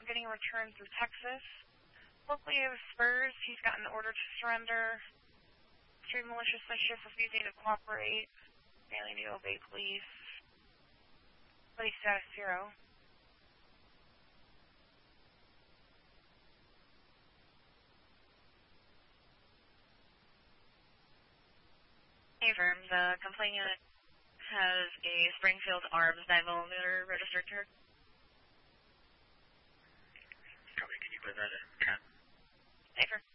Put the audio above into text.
getting a return through Texas. Locally of Spurs, he's gotten an order to surrender. Street maliciously shift refusing to cooperate. Failing to obey police. Police status 0. Affirm, the complainant has a Springfield Arms 9mm registered to her. Can you put that in 10? Affirm.